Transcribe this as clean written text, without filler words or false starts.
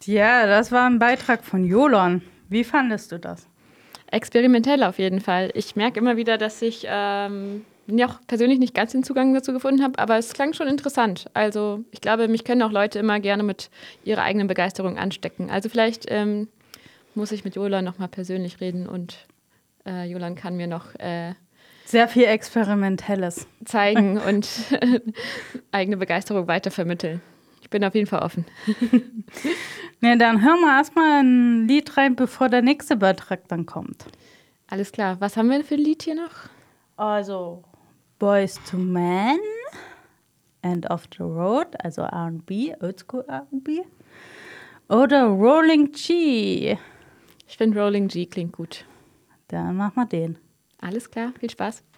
Ja, das war ein Beitrag von Jolon. Wie fandest du das? Experimentell auf jeden Fall. Ich merke immer wieder, dass ich auch persönlich nicht ganz den Zugang dazu gefunden habe, aber es klang schon interessant. Also ich glaube, mich können auch Leute immer gerne mit ihrer eigenen Begeisterung anstecken. Also vielleicht muss ich mit Jolan nochmal persönlich reden und Jolan kann mir noch Sehr viel Experimentelles. zeigen und eigene Begeisterung weitervermitteln. Ich bin auf jeden Fall offen. Ne, dann hören wir erstmal ein Lied rein, bevor der nächste Beitrag dann kommt. Alles klar. Was haben wir für ein Lied hier noch? Also Boys to Men, End of the Road, also R&B, Oldschool R&B. Oder Rolling G. Ich finde Rolling G klingt gut. Dann machen wir den. Alles klar. Viel Spaß.